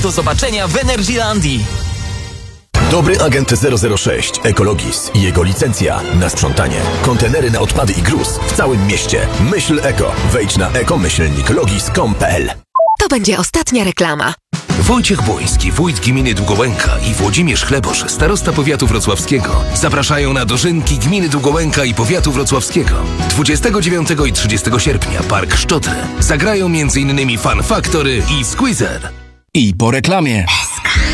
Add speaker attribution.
Speaker 1: Do zobaczenia w Energylandii.
Speaker 2: Dobry agent 006 Ecologis i jego licencja na sprzątanie. Kontenery na odpady i gruz w całym mieście. Myśl eko. Wejdź na eko-logis.com.pl.
Speaker 3: To będzie ostatnia reklama.
Speaker 4: Wojciech Błoński, wójt gminy Długołęka i Włodzimierz Chlebosz, starosta powiatu wrocławskiego, zapraszają na dożynki gminy Długołęka i powiatu wrocławskiego. 29 i 30 sierpnia Park Szczotry. Zagrają m.in. Fun Factory i Squeezer.
Speaker 5: I po reklamie.